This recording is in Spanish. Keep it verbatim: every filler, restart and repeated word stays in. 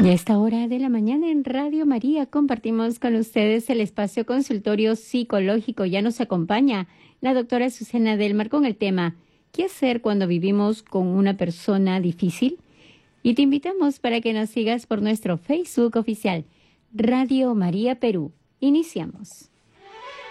Y a esta hora de la mañana en Radio María compartimos con ustedes el espacio consultorio psicológico. Ya nos acompaña la doctora Susana Delmar con el tema ¿qué hacer cuando vivimos con una persona difícil? Y te invitamos para que nos sigas por nuestro Facebook oficial Radio María Perú. Iniciamos.